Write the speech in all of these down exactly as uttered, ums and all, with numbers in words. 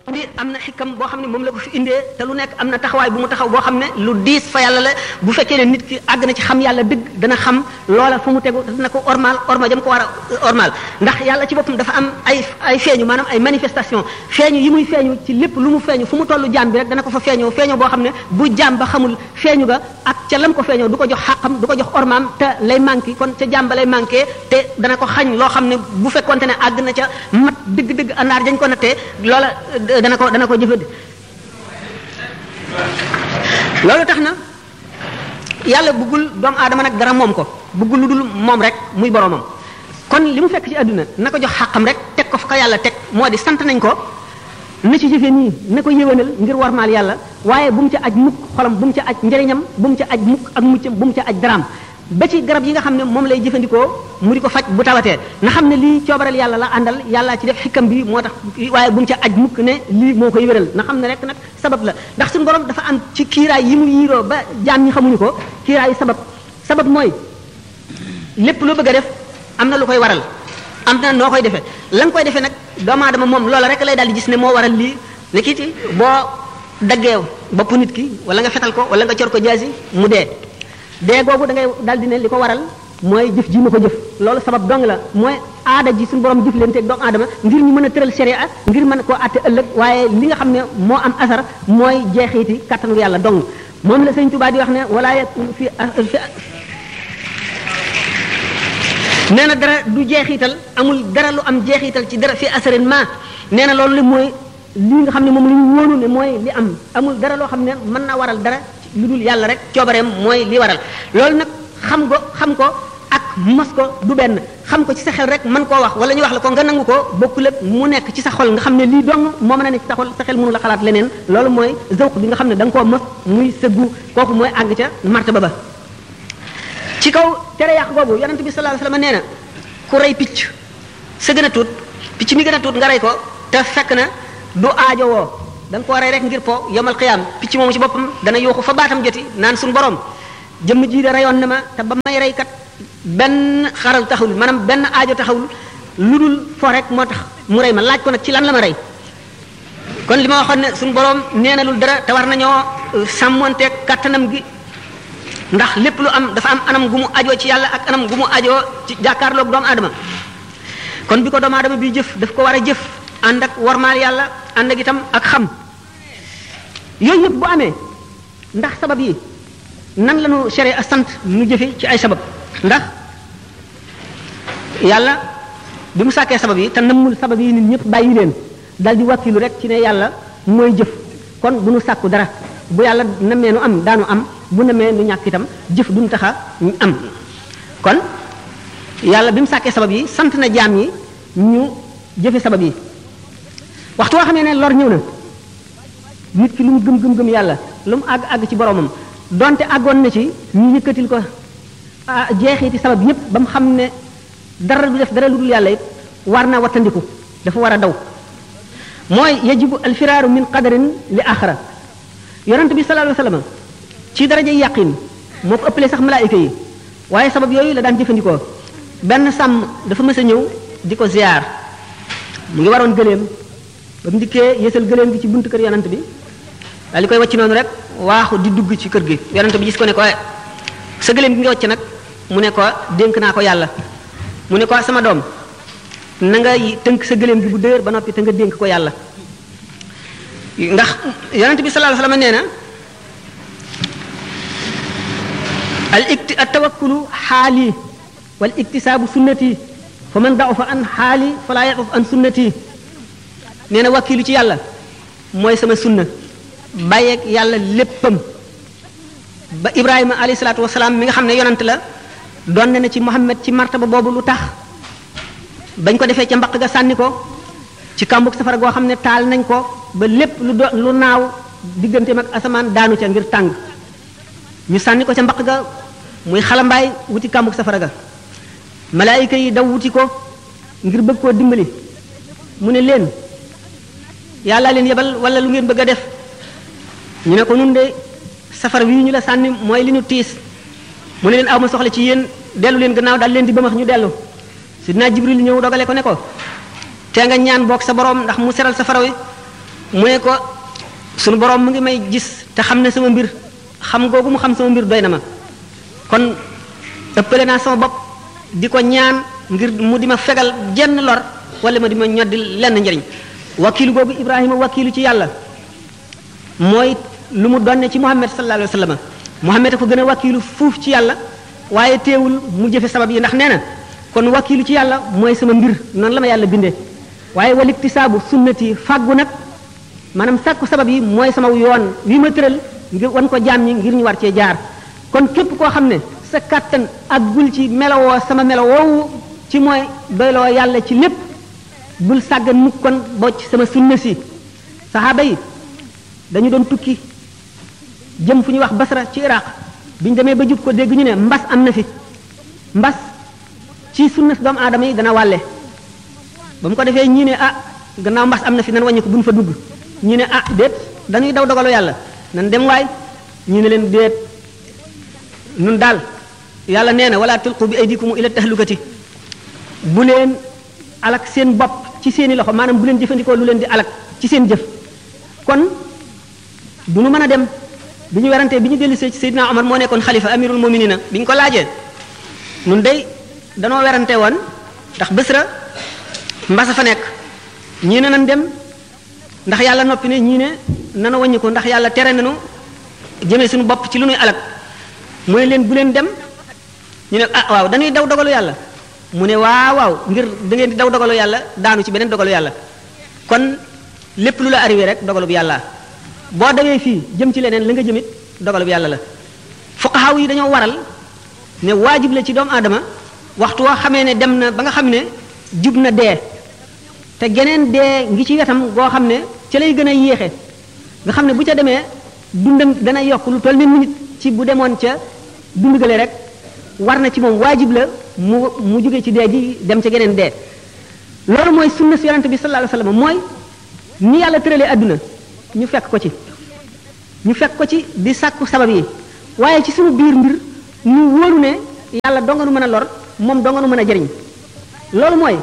bi am na xikam boo xam ne moom la ko fi indee te lu nekk am na taxawaay bu mu taxaw boo xam ne lu diis fa yàlla la bu fekkee ne nit ki àgg na ci xam yàlla dëgg dana xam loola fu mu tegu dana ko ormal orma jëm ko war a ormal ndax yàlla ci boppam dafa am ay ay feeñu maanaam ay manifestation feeñu yi muy feeñu ci lépp lu mu feeñu fu mu tollu jaam bi rek dana ko fa feeñoo feeñoo boo xam ne bu jaam ba xamul feeñu ga ak ca lam ko feeñoo du ko jox xàqam du ko jox ormaam te lay manqué kon ca jaam ba lay manqué te dana ko xañ loo xam ne bu fekkonte ne àgg na ca mat dëgg-dëgg anaar dañ ko nattee loola dana ko dana ko jëfandi loolu tax na yàlla bëggul doomu aadama nag dara moom ko bëggul lu dul moom rek muy boromam kon li mu fekk ci àdduna na ko jox xàqam rek teg ko fa ko yàlla teg moo di sant nañ ko na ci jëfe nii na ko yéwénal ngir warmaal yàlla waaye bu mu ca aj mukk xolam bu mu ca aj njëriñam bu mu ca aj mukk ak muccam bu mu ca aj daraam ba ci garab yi nga xam ne moom lay jëfandikoo mu di ko faj bu tawatee na xam ne lii coobaral yàlla la àndal yàllaa ci def xikam bi moo tax waaye bu mu ca aj mukk ne lii moo koy wéral na xam ne rek nag sabab la ndax suñu borom dafa am ci kiiraay yi mu yiiroo ba jaam ñi xamuñu ko kiiraayu sabab sabab mooy lépp loo bëgg a def am na lu koy waral am na noo koy defee la nga koy defee nag doomu aadama moom loola rek lay daal di gis ne moo waral lii ne kii ci boo daggee bopp nit ki wala nga fetal ko wala nga cor ko jaasi mu dee dee googu da ngay daal di ne li ko waral mooy jëf ji ma ko jëf loolu sabab dong la mooy aada ji suñu borom jëf leen teg doomu aadama ngir ñu mën a tëral sharia ngir mën koo àtte ëllëg waaye li nga xam ne moo am asar mooy jeexiti kattanu yàlla dong moom la Sëriñ Tuubaa di wax ne wala fi nee na dara du jeexital amul dara lu am jeexital ci dara fi asarin ma nee na loolu li mooy li nga xam ne moom la ñu wóolu ne mooy li am amul dara loo xam ne mën naa waral dara lu dul yàlla rek coobareem mooy li waral loolu nag xam ko xam ko ak mos ko du benn xam ko ci sa xel rek mën koo wax wala ñu wax la ko nga nangu ko bokkul ak mu nekk ci sa xol nga xam ne lii dong moo mën a nekk ci sa xol sa xel mënu la xalaat leneen loolu mooy zawq bi nga xam ne da nga koo mos muy sëggu kooku mooy àgg ca martaba ba ci kaw tere yàq boobu yonent bi sallallahu alayhi wasallam nee na ku rey picc sa gën a tuut picc mi gën a tuut nga rey ko te fekk na du aajowoo da nga koo rey rek ngir po yomal xiyaam picc moomu ci boppam dana yooxu fa baatam joti naan suñu borom jëmm ji de reyoon na ma te ba may rey kat benn xaral taxawul maanaam benn aajo taxawul lu dul fo rek moo tax mu rey ma laaj ko nag ci lan la ma rey kon li ma waxoon ne suñu borom nee na lul dara te war nañoo sàmmonteeg kattanam gi ndax lépp lu am dafa am anam gu mu ajoo ci yàlla ak anam gu mu ajoo ci jàkkaarloog doomu aadama kon bi ko doomu aadama bi jëf daf ko war a jëf ànd ak warmaal yàlla ànd ak itam ak xam yooyu yëpp bu amee ndax sabab yi nan la ñu sharia sant ñu jëfe ci ay sabab ndax yàlla bi mu sàkkee sabab yi te nammul sabab yi nit ñëpp bàyyi leen dal di wàkkilu rek ci ne yàlla mooy jëf kon bu nu sàkku dara bu yàlla namee nu am daanu am bu namee nu ñàkk itam jëf duñ taxa ñu am kon yàlla bi mu sàkkee sabab yi sant na jaam yi ñu jëfe sabab yi waxtu woo xamee ne lor ñëw na nit ki lu mu gëm gëm gëm yàlla lu mu àgg àgg ci boromam donte àggoon na ci ñu yëkkatil ko jeexiti sabab yépp ba mu xam ne dara du def dara lu dul yàlla it war na wattandiku dafa war a daw mooy yajibu alfiraaru min qadarin li axara yonent bi sallallahu alayhi wasallam ci daraja yaqin moo ko ëppalee sax malaayika yi waaye sabab yooyu la daan jëfandikoo benn sàmm dafa mës a ñëw di ko ziar mu ngi waroon gëléem ba mu dikkee yéesal gëléem gi ci buntu kër yonent bi daal di koy wàcc noonu rek waaxu di dugg ci kër gi yonent bi gis ko ne ko sa gëléem gi nga wàcc nag mu ne ko dénk naa ko yàlla mu ne ko sama doom na nga tënk sa gëléem gi bu dëgër ba noppi te nga dénk ko yàlla ndax yonent bi sallallahu alayhi wasallam nee na al ikti at tawakkulu xaali wal iktisaabu sunnati fa man da'ufa an xaali fala ya'uf an sunnati nee na wakkilu ci yàlla mooy sama sunna bàyyeeg yàlla léppam ba Ibrahima alayhi salaatu wasalaam mi nga xam ne yonent la doon na ne ci Muhammad ci martaba boobu lu tax bañ ko defee ca mbaq ga sànni ko ci kàmbug safara goo xam ne taal nañ ko ba lépp lu do lu naaw digganteem ak asamaan daanu ca ngir tàng ñu sànni ko ca mbaq ga muy xalambaay wuti kàmbug safara ga malaayika yi daw wuti ko ngir bëgg koo dimbali mu ne leen yàlla leen yebal wala lu ngeen bëgg a def ñu ne ko nun de safara wi ñu la sànni mooy li ñu tiis mu ne leen aw ma soxla ci yéen dellu leen gannaaw daal leen di bëmax ñu dellu sidna Jibril ñëw dogale ko ne ko te nga ñaan boog sa borom ndax mu seral safara wi mu ne ko sunu borom mu ngi may gis te xam ne sama mbir xam googu mu xam sama mbir doy na ma kon ëppale naa sama bopp di ko ñaan ngir mu di ma fegal jenn lor wala ma di ma ñoddil lenn njëriñ wakiilu googu Ibrahima wakiilu ci yàlla mooy lu mu donne ci Muhammad sallallahu alayhi wa sallam Muhammad a ko gën a wakiilu fuuf ci yàlla waaye teewul mu jëfe sabab yi ndax nee na kon wakiilu ci yàlla mooy sama mbir noonu la ma yàlla bindee waaye waliktisaabu sunnati fàggu nag maanaam sàkku sabab yi mooy sama yoon wi ma tëral ngir wan ko jaam ñi ngir ñu war cee jaar kon képp koo xam ne sa kàttan ak gul ci melowoo sama melowoowu ci mooy doyloo yàlla ci lépp bul sàggan mukk kon boo ci sama sunna si saxaaba yi dañu doon tukki jëm fu ñuy wax Basra ci Iraq bi ñu demee ba jub ko dégg ñu ne mbas am na fi mbas ci sunna si doomu aadama yi dana wàlle ba mu ko defee ñii ne ah gannaaw mbas am na fi nan wàññi ko bu ñu fa dugg ñii ne ah déet dañuy daw dogalu yàlla nan dem waay ñii ne leen déet nun daal yàlla nee na wala tulqu bi aydikum ila tahlukati bu leen alak seen bopp ci seeni loxo maanaam bu leen jëfandikoo lu leen di alak ci seen jëf kon du ñu mën a dem bi ñu werantee bi ñu dellusee ci Seydina Omar moo nekkoon xalifa amirul muminina bi ñu ko laajee nun day danoo werante woon ndax Basra mbasa fa nekk ñii ne nan dem ndax yàlla noppi ne ñii ne nana wàññi ko ndax yàlla tere nanu jëmee suñu bopp ci lu nuy alak mu ne leen bu leen dem ñu ne ah waaw dañuy daw dogalu yàlla mu ne waaw waaw ngir da ngeen di daw dogalu yàlla daanu ci beneen dogalu yàlla kon lépp lu la arrivé rek dogalu bu yàlla boo dawee fii jëm ci leneen la nga jëmit dogalu bu yàlla la fuqaha yi dañoo waral ne waajib la ci doomu aadama waxtu woo xamee ne dem na ba nga xam ne jub na dee te geneen dee ngi ci wetam goo xam ne ca lay gën a yéexe nga xam ne bu ca demee dundam dana yokk lu toll ni nit ci bu demoon ca dund gale rek war na ci moom waajib la mu mu jóge ci dee ji dem ca geneen dee loolu mooy sunna si yonente bi sallallahu alayhi wasallam mooy ni yàlla tëralee adduna ñu fekk ko ci ñu fekk ko ci di sàkku sabab yi waaye ci suñu biir mbir ñu wóolu ne yàlla doo nga nu mën a lor moom doo nga nu mën a jëriñ loolu mooy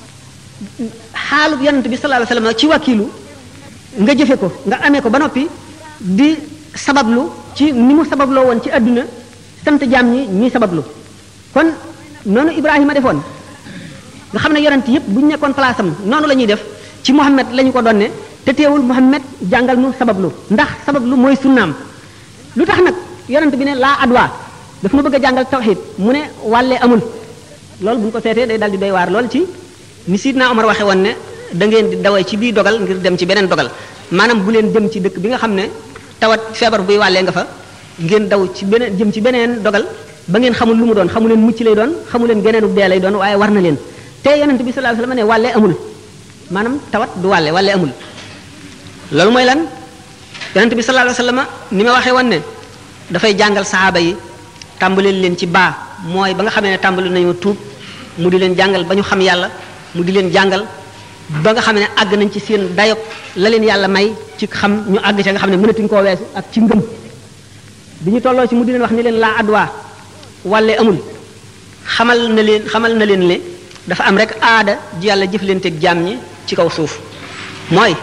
xaalu yonente bi sallallahu alayhi wasallam ci wakiilu nga jëfe ko nga amee ko ba noppi di sabablu ci ni mu sababloo woon ci adduna sant jaam ñi ñuy sabablu kon noonu Ibrahima defoon nga xam ne yonent yépp bu ñu nekkoon place am noonu la ñuy def ci Muhammad la ñu ko donne te teewul Muhammad jàngal nu sabablu ndax sabablu mooy sunnaam lu tax nag yonent bi ne laa adwa daf nu bëgg a jàngal tawxid mu ne wàllee amul loolu bu ñu ko seetee day dal di doy waar lool ci ni Sidna Omar waxe woon ne da ngeen di daway ci bii dogal ngir dem ci beneen dogal maanaam bu leen dem ci dëkk bi nga xam ne tawat feebar buy wàllee nga fa ngeen daw ci beneen jëm ci beneen dogal ba ngeen xamul lu mu doon xamu leen mucc lay doon xamu leen geneenu dee lay doon waaye war na leen te yonent bi sallallahu alayhi wasallam ne wàllee amul maanaam tawat du wàlle wàllee amul loolu mooy lan yonent bi sallallahu alayhi wasallam ni ma waxee woon ne dafay jàngal saxaaba yi tàmbaleel leen ci baa mooy ba nga xamee ne tàmbali nañu tuub mu di leen jàngal ba ñu xam yàlla mu di leen jàngal ba nga xam ne àgg nañ ci seen dayop la leen yàlla may ci xam ñu àgg ca nga xam ne mënatuñ koo weesu ak ci ngëm bi ñu tolloo ci mu di leen wax ni leen laa adwa wàlle amul xamal na leen xamal na leen ne dafa am rek aada ji yàlla jëflanteeg jaam ñi ci kaw suuf mooy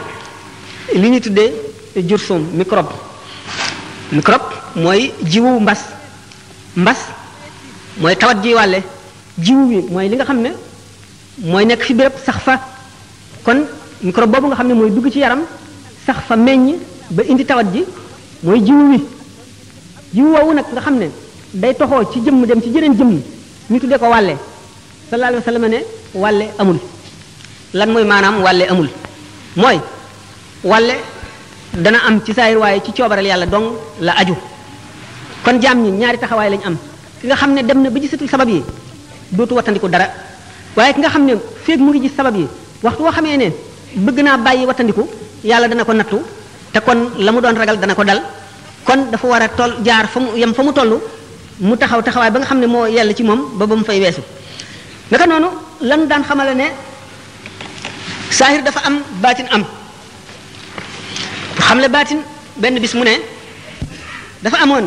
li ñu tuddee jursum microbe microbe mooy jiwu mbas mbas mooy tawat ji wàlle jiwu bi mooy li nga xam ne mooy nekk fi béréb sax fa kon microbe boobu nga xam ne mooy dugg ci yaram sax fa meññ ba indi tawat ji mooy jiwu wi jiwu woowu nag nga xam ne day toxoo ci jëmm dem ci jeneen jëmm ñu tuddee ko wàlle sallallahu alayhi wasallam ne wàlle amul lan mooy maanaam wàlle amul mooy wàlle dana am ci saayir waaye ci coobaral yàlla dong la aju kon jaam ñi ñaari taxawaay lañ am ki nga xam ne dem na ba gisatul sabab yi dootu wattandiku dara waaye ki nga xam ne feeg mu ngi gis sabab yi waxtu woo xamee ne bëgg naa bàyyi wattandiku yàlla dana ko nattu te kon la mu doon ragal dana ko dal kon dafa war a toll jaar fa mu yem fa mu toll mu taxaw taxawaay ba nga xam ne moo yell ci moom ba ba mu fay weesu naka noonu lan daan xamale ne saahir dafa am baatin am xam le baatin benn bis mu ne dafa amoon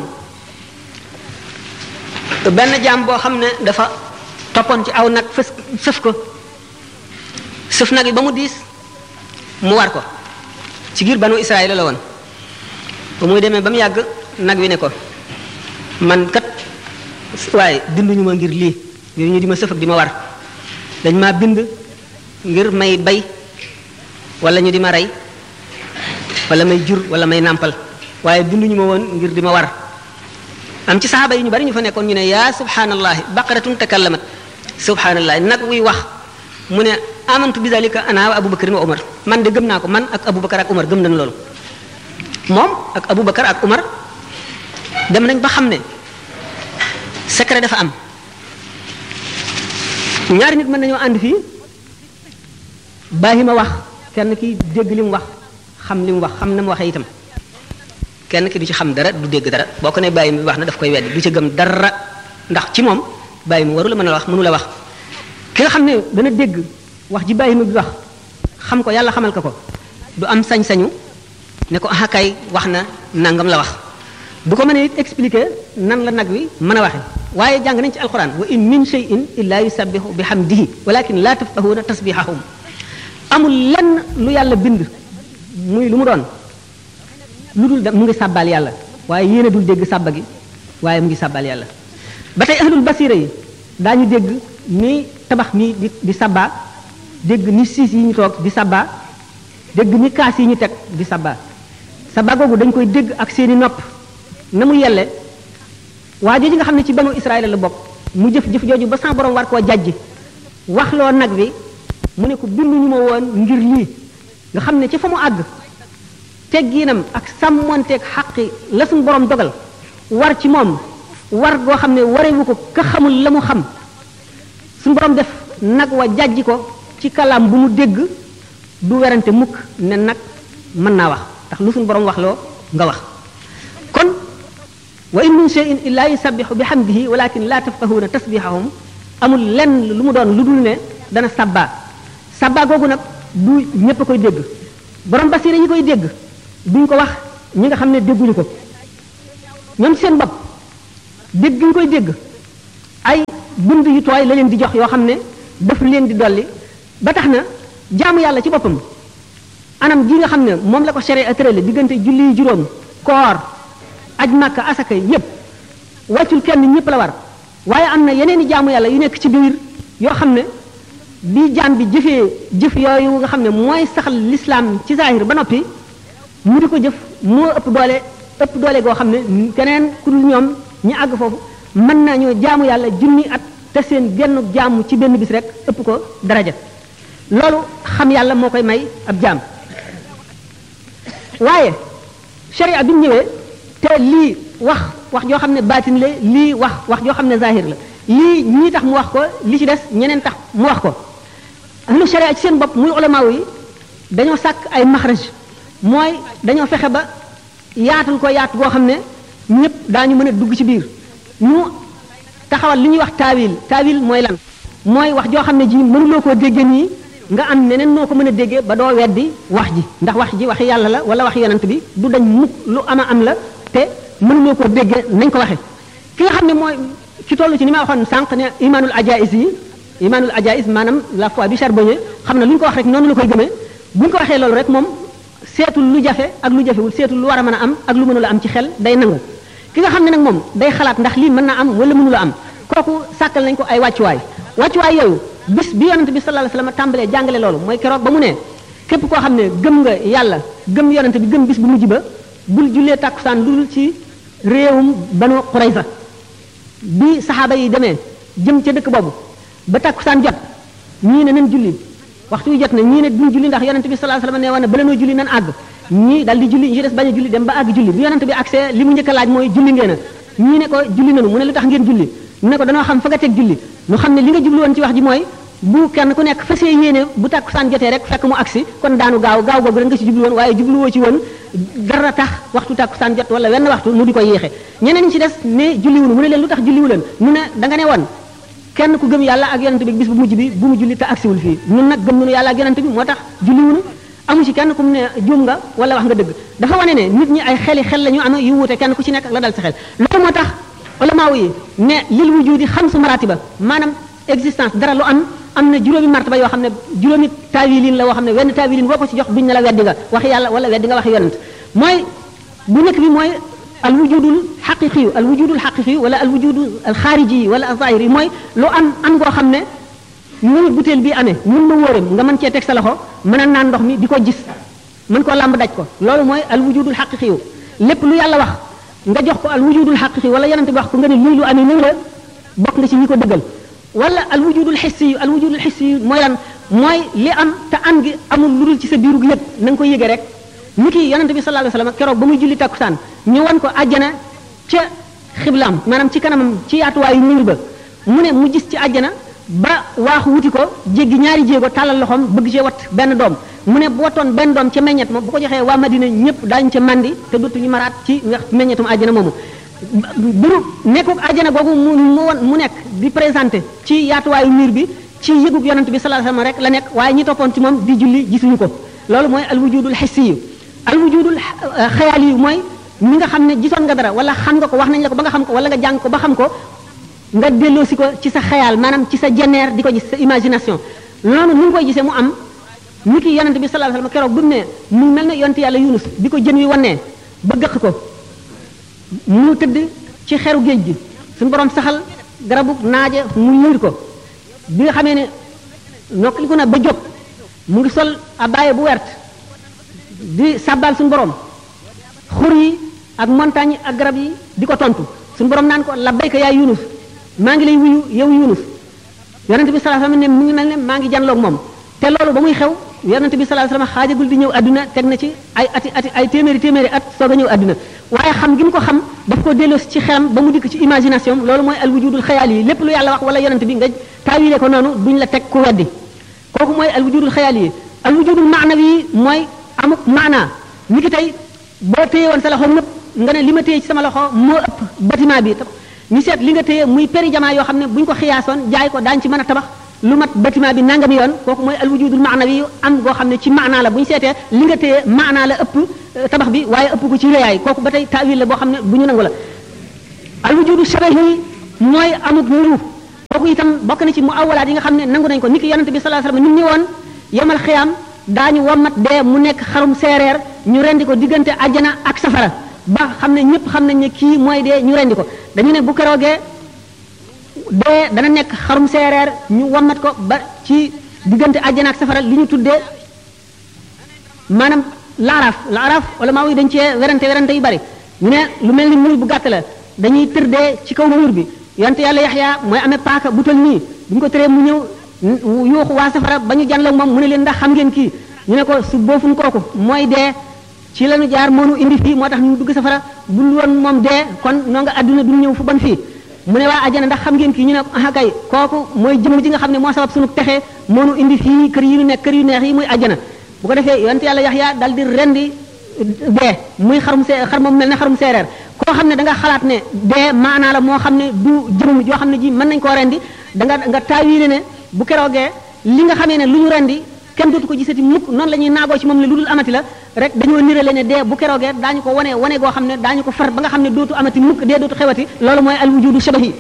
benn jaam boo xam ne dafa toppoon ci aw nag fës sëf ko sëf nag yi ba mu diis mu war ko ci ci giir banu Israël la woon ba muy demee ba mu yàgg nag wi ne ko man kat waaye binduñu ma ngir lii ngir ñu di ma sëf ak di ma war dañ maa bind ngir may bay wala ñu di ma rey wala may jur wala may nàmpal waaye binduñu ma woon ngir di ma war am ci saxaaba yi ñu bari ñu fa nekkoon ñu ne yaa subhanallahi baqaratun takallamat subhanallahi nag wuy wax mu ne amantu bi zalika ana wa abubakar wa umar man de gëm naa ko man ak abubakar ak umar gëm nañ loolu moom ak abubakar ak umar dem nañ ba xam ne secret dafa am ñaari nit mën nañoo ànd fii bàyyi ma wax kenn ki dégg li mu wax xam li mu wax xam na mu waxee itam kenn ki du ci xam dara du dégg dara boo ko ne bàyyi mi wax na daf koy weddi du ci gëm dara ndax ci moom bàyyi mi waru la mën a wax mënu la wax ki nga xam ne dana dégg wax ji bàyyi mi bi wax xam ko yàlla xamal ko ko du am sañ-sañu ne ko ah kay wax na nangam la wax du ko mën a it expliquer nan la nag wi mën a waxe waaye jàng nañ ci alquran wa in min shay'in illa yusabbihu bihamdihi walakin la tafqahuna tasbihahum amul lenn lu yàlla bind muy lu mu doon lu dul mu ngi sàbbaal yàlla waaye yéen a dul dégg sàbba gi waaye mu ngi sàbbaal yàlla ba tey ahlul basira yi daañu dégg ni tabax mi di di sàbbaa dégg ni siis yi ñu toog di sàbbaa dégg ni kaas yi ñu teg di sàbbaa sàbbaa googu dañ koy dégg ak seeni nopp na mu yelle waa jooju nga xam ne ci banu Israël la bokk mu jëf jëf jooju ba sa borom war koo jajj waxloo nag wi mu ne ko binduñu ma woon ngir lii nga xam ne ci fa mu àgg tegginam ak sàmmonteeg xaqi la suñ borom dogal war ci moom war goo xam ne warewu ko ka xamul la mu xam suñ borom def nag wa jajji ko ci kalaam bu mu dégg du werante mukk ne nag mën naa wax ndax lu suñ borom wax loo nga wax kon wa in min shay'in illa yusabbihu bihamdihi walakin la tafqahuna tasbihahum amul lenn lu mu doon lu dul ne dana sabba sabba googu nag du ñépp a koy dégg borom basira ñi koy dégg duñ ko wax ñi nga xam ne dégguñu ko ñoom seen bopp dégg ñu koy dégg ay bund yu tooy la leen di jox yoo xam ne daf leen di dolli ba tax na jaamu yàlla ci boppam anam gi nga xam ne moom la ko sharia tërale diggante julli yu juróom koor aj màkka asaka yépp wàccul kenn ñëpp la war waaye am na yeneen i jaamu yàlla yu nekk ci biir yoo xam ne bi jaam bi jëfee jëf yooyu nga xam ne mooy saxal l'islam ci zahir ba noppi mu di ko jëf moo ëpp doole ëpp doole goo xam ne keneen ku dul ñoom ñi àgg foofu mën nañoo jaamu yàlla junni at te seen genn jaamu ci benn bis rek ëpp ko daraja loolu xam yàlla moo koy may ab jaam waaye sharia bi mu ñëwee te lii wax wax joo xam ne baatin la lii wax wax joo xam ne zahir la lii ñii tax mu wax ko li ci des ñeneen tax mu wax ko ahlu sharia ci seen bopp muy ulamaaw yi dañoo sàkk ay maxraj mooy dañoo fexe ba yaatal ko yaat goo xam ne ñëpp daañu mën a dugg ci biir ñu taxawal li ñuy wax taawil taawil mooy lan mooy wax joo xam ne ji mënuloo koo déggee nii nga am neneen noo ko mën a déggee ba doo weddi wax ji ndax wax ji waxi yàlla la wala wax yonent bi du dañ mukk lu ama am la te mënuloo koo déggee nañ ko waxe ki nga xam ne mooy ci tollu ci ni ma waxoon sànq ne imanul ajais yi imanul ajais maanaam la foi du charbonnier xam ne lu ñu ko wax rek noonu la koy gëmee bu ñu ko waxee loolu rek moom seetul lu jafe ak lu jafewul seetul lu war a mën a am ak lu mënula am ci xel day nangu ki nga xam ne nag moom day xalaat ndax lii mën naa am wala mënula am kooku sàkkal nañ ko ay wàccuwaay wàccuwaay yooyu bis bi yonent bi sallallahu alayhi wasallam tàmbalee jàngale loolu mooy keroog ba mu ne képp koo xam ne gëm nga yàlla gëm yonent bi gëm bis bu mujj ba bul jullee tàkkusaan lu dul ci réewum banu Qurayza bi saxaaba yi demee jëm ca dëkk boobu ba tàkkusaan jot ñii ne nañ julli waxtu wi jot na ñii ne duñ julli ndax yonent bi sallallahu alayhi wasallam nee woon na bala noo julli nan àgg ñii dal di julli ñi ci des bañ a julli dem ba àgg julli bi yonent bi accès li mu njëkk a laaj mooy julli ngeen a ñii ne ko julli nanu mu ne lu tax ngeen julli mu ne ko danoo xam fa nga teg julli ñu xam ne li nga jublu woon ci wax ji mooy bu kenn ku nekk fasee yéene bu tàkkusaan jotee rek fekk mu agsi kon daanu gaaw gaaw googu rek nga ci jublu woon waaye jubluwoo ci woon dara tax waxtu tàkkusaan jot wala wenn waxtu nu di ko yéexe ñeneen ñi ci des ne julliwunu mu ne leen lu tax julliwu leen mu ne da nga ne woon kenn ku gëm yàlla ak yonent bi bis bu mujj bi bu mu julli te agsiwul fii ñun nag gëm nañu yàlla ak yonent bi moo tax julliwunu amu ci kenn ku mu ne juum nga wala wax nga dëgg dafa wane ne nit ñi ay xeli xel la ñu am yu wuute kenn ku ci nekk ak la dal sa xel loolu moo tax ulamaaw yi ne lil wujudi xamsu maratiba maanaam existence dara lu am am na juróomi martaba yoo xam ne juróomi taawilin la woo xam ne wenn taawilin boo ko ci jox duñ ne la weddi nga wax yàlla wala weddi nga wax yonent mooy bu nekk bi mooy al wujudul xaqiqi al wujudul xaqiqi wala al wujudul al xaariji wala al zahiri mooy lu am am goo xam ne ñu butéel bi amee mun ma wóoram nga mën cee teg sa loxo mën a naan ndox mi di ko gis mën koo làmb daj ko loolu mooy al wujudul xaqiqi lépp lu yàlla wax nga jox ko al wujudul xaqiqi wala yonent bi wax ko nga ne lii lu amee nii la bokk nga ci ñi ko dëggal wala al wujudul xissi al wujudul xissi mooy lan mooy li am te am gi amul lu dul ci sa biiru yëg na nga ko yëgee rek ni ki yonent bi sallallahu alayhi wasallam keroog ba muy julli takkusaan ñu wan ko àjjana ca xiblaam maanaam ci kanamam ci yaatuwaayu niir ba mu ne mu gis ci àjjana ba waaxu wuti ko jéggi ñaari jéego tàllal loxoom bëgg cee wat benn doom mu ne bu watoon benn doom ca meññet ma bu ko joxee waa Madina ñëpp daañu ca mandi te dootuñu maraat ci meññetum àjjana moomu biru nekkuk àjjana googu mu mu won mu nekk di présenté ci yaatuwaayu niir bi ci yëgub yonent bi sallallahu alayhi wasallam rek la nekk waaye ñi toppoon ci moom di julli gisuñu ko loolu mooy al wujudul hissi yi al wujudul xayaali yi mooy mi nga xam ne gisoon nga dara wala xam nga ko wax nañ la ko ba nga xam ko wala nga jàng ko ba xam ko nga delloosi ko ci sa xayaal maanaam ci sa jenneer di ko gis sa imagination loolu ni nga koy gisee mu am ni ki yonent bi sallallahu alayhi wasallam keroog bu mu ne mu mel ne yonent yàlla Yunus bi ko jën wi wannee ba gëq ko mu tëdd ci xeru géej gi suñu borom saxal garabu naaje mu yër ko bi nga xamee ne nokkaliku na ba jóg mu ngi sol abaaye bu wert di sabbal suñu borom xur yi ak montagne ak garab yi di ko tontu suñu borom naan ko labbayka yaa Yunus maa ngi lay wuyu yow Yunus yonent bi sallallahu alayhi wasallam ne mu ngi mel ne maa ngi janloog moom te loolu ba muy xew yonent bi sallallahu alayhi wasallam xaajagul di ñëw àdduna teg na ci ay ati ati ay téeméeri téeméeri at soog a ñëw àdduna waaye xam gi mu ko xam daf ko delloosi ci xelam ba mu dikk ci imagination loolu mooy al wujudul xayaali yi lépp lu yàlla wax wala yonent bi nga taawile ko noonu duñ la teg ku weddi kooku mooy al wujudul xayaali yi al wujudul maanawi yi mooy amuk maanaa ni ki tey boo téye woon sa loxo nëpp nga ne li ma téye ci sama loxo moo ëpp bâtiment bi ñu seet li nga téye muy péri jamaa yoo xam ne buñ ko xiyaasoon jaay ko daañ ci mën a tabax lu mat bâtiment bi nangami yoon kooku mooy al wujudul maanawi yi am goo xam ne ci maanaa la bu ñu seetee li nga téye maanaa la ëpp tabax bi waaye ëpp ko ci réyaay kooku ba tey taawil la boo xam ne bu ñu nangu la al wujudu shabahi mooy amuk niru kooku itam bokk na ci mu awalaat yi nga xam ne nangu nañ ko niki yonent bi sallallahu alayhi wasallam ñu ñëwoon yemal xiyaam daañu wommat dee mu nekk xarum seereer ñu rendi ko diggante àjjana ak safara ba xam ne ñëpp xam nañ ne kii mooy dee ñu rendi ko dañu ne bu keroogee dee dana nekk xarum seereer ñu wommat ko ba ci diggante àjjana ak safara li ñu tuddee maanaam laaraaf laaraaf wala maa wuy dañ cee werante werante yu bari ñu ne lu mel ni mur bu gàtt la dañuy tër dee ci kaw mur bi yonte yàlla Yaxya mooy amee paaka bu tol nii bu ñu ko tëree mu ñëw yuuxu waa safara ba ñu janloog moom mu ne leen ndax xam ngeen kii ñu ne ko su boofuñ kooku mooy dee ci lañu jaar moonu indi fii moo tax ñu dugg safara bul woon moom dee kon noo nga àdduna du ñëw fu bon fii mu ne waa ajjana ndax xam ngeen kii ñu ne ah kay kooku mooy jëmm ji nga xam ne moo sabab sunu texe moonu indi fii kër yi ñu nekk kër yu neex yi muy ajjana bu ko defee yonte yàlla Yaxya dal di rendi dee muy xarum see xar moom mel ne xarum seereer koo xam ne da nga xalaat ne dee maanaa la moo xam ne du jëmm joo xam ne ji mën nañ koo rendi da nga nga taawile ne bu keroogee li nga xamee ne lu ñu rendi kenn dootu ko gisati mukk noonu la ñuy naagoo ci moom ne lu dul amati la rek dañoo nirale ne dee bu keroogee daañu ko wane wane goo xam ne daañu ko far ba nga xam ne dootu amati mukk dee dootu xewati loolu mooy al wujudu shabahi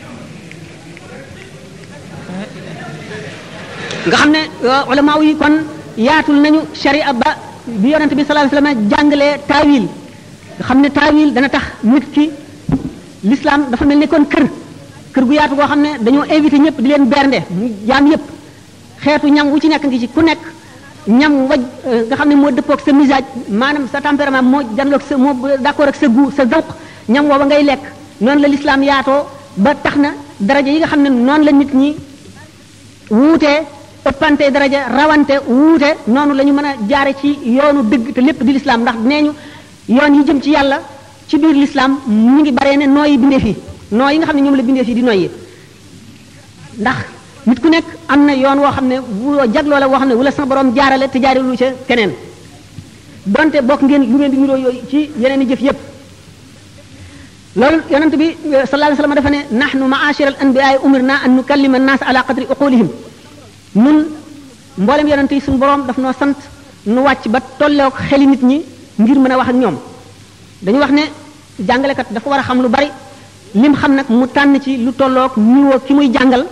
nga xam ne ulama yi kon yaatul nañu sharia ba bi yonente bi sallallahu alayhi wasallam jàngalee taawil nga xam ne taawil dana tax nit ki l'islam dafa mel ni kon kër kër gu yaatu goo xam ne dañoo invité ñëpp di leen bernde ñu jaam yëpp xeetu ñam wu ci nekk ngi ci ku nekk ñam waj nga xam ne moo dëppoog sa misage maanaam sa tempérament moo janloog sa moo d'accord ak sa goût sa zawq ñam wooba ngay lekk noonu la l'islam yaatoo ba tax na daraja yi nga xam ne noonu la nit ñi wuutee ëppante daraja rawante wuute noonu la ñu mën a jaare ci yoonu dëgg te lépp di l'islam ndax nee ñu yoon yi jëm ci yàlla ci biir l'islam mu ngi baree ne nooyi bindee fii noo yi nga xam ne ñoom la bindee fii di noyyi ndax nit ku nekk am na yoon woo xam ne wu jagloo la woo xam ne wala sama borom jaarale te jaarelu ca keneen donte bokk ngeen lu ngeen di niroo yooyu ci yeneen i jëf yépp loolu yonent bi sallallahu alayhi wasallam dafa ne nahnu ma'ashira al-anbiya'i umirna an nukallima an-nas ala qadri uqulihim nun mboolem yonent yi suñu borom daf noo sant nu wàcc ba tolleek xeli nit ñi ngir mën a wax ak ñoom dañu wax ne jàngalekat dafa war a xam lu bari lim xam nag mu tànn ci lu tollook niveau ki muy jàngal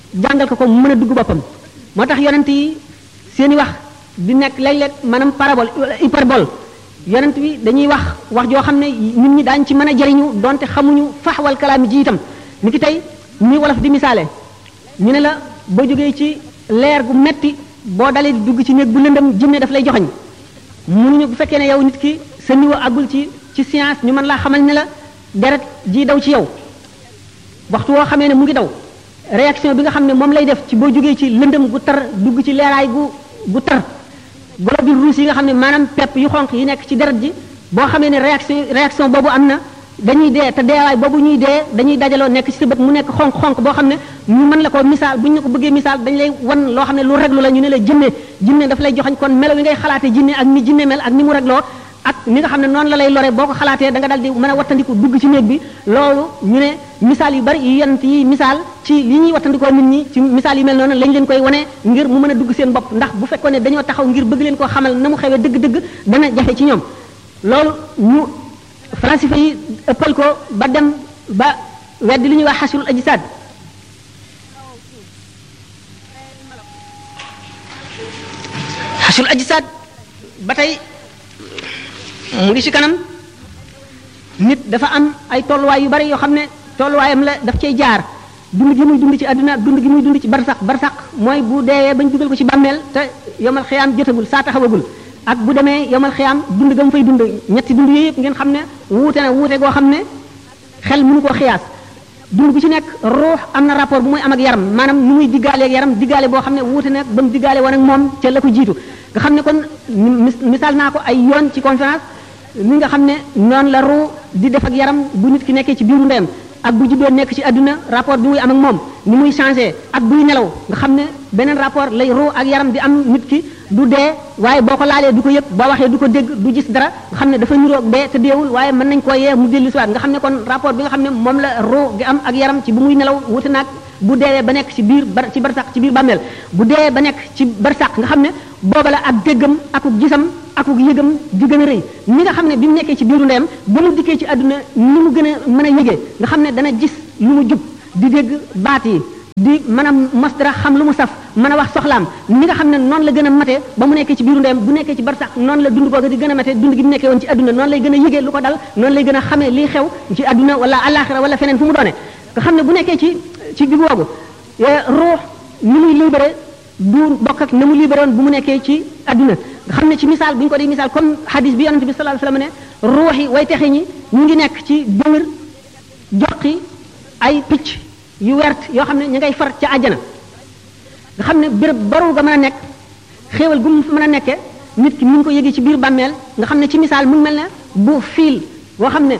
jàngal ko ko mu mën a dugg boppam moo tax yonent yi seeni wax di nekk léeg-léeg maanaam parabole hyperbole yonent bi dañuy wax wax joo xam ne nit ñi daañ ci mën a jëriñu donte xamuñu faxwal kalaami ji itam ni ki tey ni wolof di misaale ñu ne la boo jógee ci leer gu metti boo dalee di dugg ci néeg bu lëndëm jinne daf lay joxoñ mënuñu bu fekkee ne yow nit ki sa niveau àggul ci ci science ñu mën laa xamal ne la deret ji daw ci yow waxtu woo xamee ne mu ngi daw réaction bi nga xam ne moom lay def ci boo jógee ci lëndëm gu tar dugg ci leeraay gu gu tar globule rouge yi nga xam ne maanaam pepp yu xonq yi nekk ci deret ji boo xamee ne réaction réaction boobu am na dañuy dee te deewaay boobu ñuy dee dañuy dajaloo nekk ci sa bët mu nekk xonq-xonq boo xam ne ñu mën la ko misaal bu ñu la ko bëggee misaal dañ lay wan loo xam ne lu reglu la ñu ne la jinne jinne daf lay joxañ kon melo yi ngay xalaate jinne ak ni jinne mel ak ni mu regloo ak ni nga xam ne noonu la lay lore boo ko xalaatee da nga dal di mën a wattandiku dugg ci néeg bi loolu ñu ne misaal yu bari yu yent yi misaal ci li ñuy wattandikoo nit ñi ci misaal yu mel noonu lañ leen koy wane ngir mu mën a dugg seen bopp ndax bu fekkoon ne dañoo taxaw ngir bëgg leen koo xamal na mu xewee dëgg-dëgg dana jafe ci ñoom loolu ñu falasifa yi ëppal ko ba dem ba weddi li ñuy wax xasrul ajsaad xasrul ajsaad ba tey mu ngi ci kanam nit dafa am ay tolluwaay yu bari yoo xam ne tolluwaayam la daf cay jaar dund gi muy dund ci àdduna dund gi muy dund ci barsax barsax mooy bu deewee bañ dugal ko ci bàmmeel te yomal xiyaam jotagul saa taxawagul ak bu demee yomal xiyaam dund ga mu fay dund ñetti dund yooyu yëpp ngeen xam ne wuute na wuute goo xam ne xel mënu koo xiyaas dund bu ci nekk ruux am na rapport bu muy am ak yaram maanaam nu muy diggaale ak yaram diggaale boo xam ne wuute na ba mu diggaale woon ak moom ca la ko jiitu nga xam ne kon misaal naa ko ay yoon ci conférence ni nga xam ne noonu la ruu di def ak yaram bu nit ki nekkee ci biiru ndeyam ak bu juddoo nekk ci àdduna rapport bi muy am ak moom ni muy changé ak buy nelaw nga xam ne beneen rapport lay ruu ak yaram di am nit ki du dee waaye boo ko laalee du ko yëg boo waxee du ko dégg du gis dara nga xam ne dafa niroog dee te deewul waaye mën nañ koo yee mu dellu siwaat nga xam ne kon rapport bi nga xam ne moom la ruu gi am ak yaram ci bu muy nelaw wuute naag bu deewee ba nekk ci biir bar ci barsax ci biir bàmmeel bu deewee ba nekk ci barsax nga xam ne booba la ak déggam akuk gisam akuk yëgam di gën a rëy ni nga xam ne bi mu nekkee ci biiru ndeyam ba mu dikkee ci àdduna ni mu gën a mën a yëgee nga xam ne dana gis lu mu jub di dégg baat yi di mën a mos dara xam lu mu saf mën a wax soxlaam ni nga xam ne noonu la gën a mate ba mu nekkee ci biiru ndeyam bu nekkee ci barsax noonu la dund googu di gën a mate dund gi mu nekkee woon ci àdduna noonu lay gën a yëgee lu ko dal noonu lay gën a xamee liy xew ci àdduna wala àllaaxira wala feneen fu mu doone nga xam ne bu nekkee ci ci bi boobu ruux ni muy libéré du bokk ak na mu libéré woon bu mu nekkee ci àdduna nga xam ne ci misaal bu ñu ko di misaal comme hadis bi yonente bi sallallahu alayhi wasallam ne ruux yi way texe ñi ñu ngi nekk ci biir joxi ay picc yu wert yoo xam ne ñu ngay far ca àjjana nga xam ne béréb baru nga mën a nekk xéewal gu mu mën a nekkee nit ki mu ngi ko yëgee ci biir bàmmeel nga xam ne ci misaal mu mel ne bu fiil boo xam ne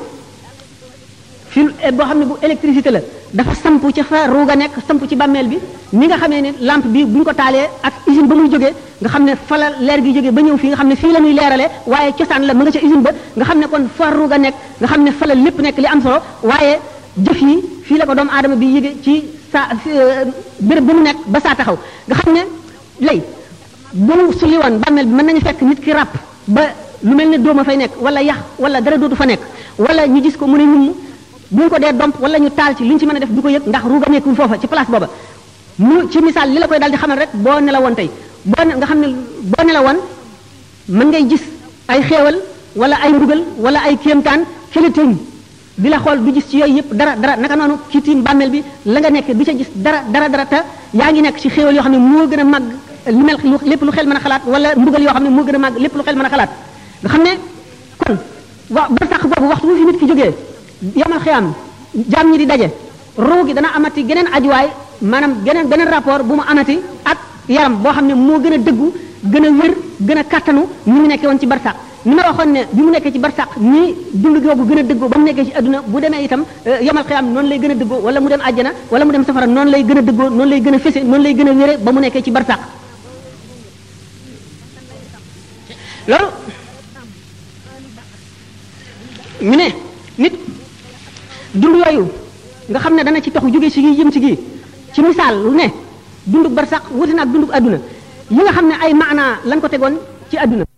fil boo xam ne bu électricité la dafa samp ci fa ruuga nekk samp ci bàmmeel bi ni nga xamee ne lampe bi bu ñu ko taalee ak usine ba muy jógee nga xam ne fa la leer gi jógee ba ñëw fii nga xam ne fii la muy leeralee waaye cosaan la mu nga ca usine ba nga xam ne kon fa ruuga nekk nga xam ne fa la lépp nekk li am solo waaye jëf yi fii la ko doomu aadama bi yëge ci saa béréb bu mu nekk ba saa taxaw nga xam ne lay bu mu sulli woon bàmmeel bi mën nañu fekk nit ki ràpp ba lu mel ne dóoma fay nekk wala yax wala dara dootu fa nekk wala ñu gis ko mu ne ñum bu ñu ko dee domp wala ñu taal ci li ñu ci mën a def du ko yëg ndax ruuga nekkul foofa ci place booba mu ci misaal li la koy daal di xamal rek boo nelawoon tey boo nga xam ne boo nelawoon mën ngay gis ay xéewal wala ay mbugal wala ay kéemtaan fële tëñ di la xool du gis ci yooyu yëpp dara dara naka noonu ci tiim bàmmeel bi la nga nekk du ca gis dara dara dara te yaa ngi nekk ci xéewal yoo xam ne moo gën a màgg li mel lépp lu xel mën a xalaat wala mbugal yoo xam ne moo gën a màgg lépp lu xel mën a xalaat nga xam ne kon wa ba sax boobu waxtu wu fi nit ki jógee yamal xiyaam jaam ñi di daje ruu gi dana amati geneen ajuwaay maanaam geneen beneen rapport bu mu amati ak yaram boo xam ne moo gën a dëggu gën a wér gën a kattanu ni mu nekkee woon ci barsax ni ma waxoon ne bi mu nekkee ci barsax ni dund googu gën a dëggoo ba mu nekkee ci adduna bu demee itam yamal xiyaam noonu lay gën a dëggoo wala mu dem àjjana wala mu dem safara noonu lay gën a dëggoo noonu lay gën a fese noonu lay gën a wére ba mu nekkee ci barsax loolu ñu ne nit dund yooyu nga xam ne dana ci taxu jóge ci gi jëm ci gi ci misaal lu ne dundug barsax wuti na ak dundug adduna yi nga xam ne ay maanaa lañ ko tegoon ci adduna